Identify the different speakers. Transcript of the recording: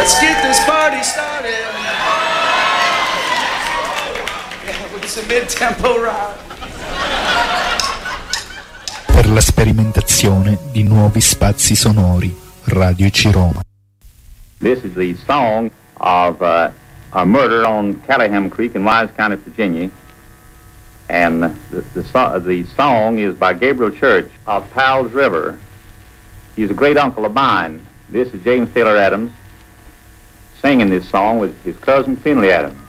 Speaker 1: Let's get this party started. Yeah, with some mid-tempo rock.
Speaker 2: Per la sperimentazione di nuovi spazi sonori, Radio Ciroma.
Speaker 3: This is the song of a murder on Callahan Creek in Wise County, Virginia. And the song is by Gabriel Church of Powell's River. He's a great uncle of mine. This is James Taylor Adams singing this song with his cousin Finley Adams.